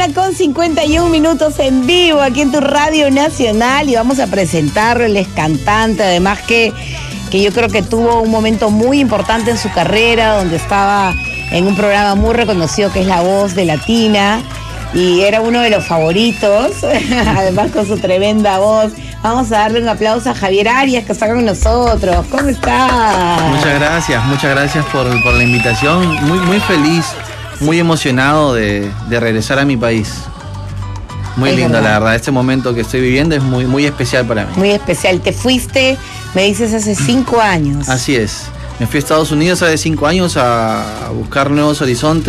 con 51 minutos en vivo aquí en tu Radio Nacional y vamos a presentarlo. Él es cantante, además que yo creo que tuvo un momento muy importante en su carrera, donde estaba en un programa muy reconocido que es La Voz de Latina y era uno de los favoritos, además con su tremenda voz. Vamos a darle un aplauso a Javier Arias, que está con nosotros. ¿Cómo estás? Muchas gracias por la invitación. Muy feliz, muy emocionado de regresar a mi país. Muy es lindo, verdad. la verdad. Este momento que estoy viviendo es muy especial para mí. Muy especial. Te fuiste, me dices, hace 5 años. Así es. Me fui a Estados Unidos hace 5 años a buscar nuevos horizontes.